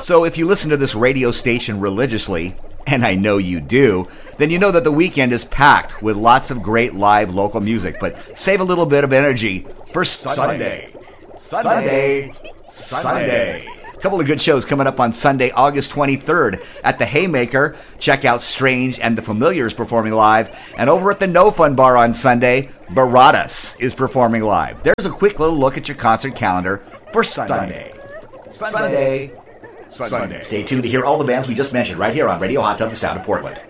So if you listen to this radio station religiously, and I know you do, then you know that the weekend is packed with lots of great live local music. But save a little bit of energy for Sunday. Sunday. A couple of good shows coming up on Sunday, August 23rd at the Haymaker. Check out Strange and the Familiars performing live. And over at the No Fun Bar on Sunday, Baradas is performing live. There's a quick little look at your concert calendar for Sunday. Sunday. Stay tuned to hear all the bands we just mentioned right here on Radio Hot Tub, the Sound of Portland.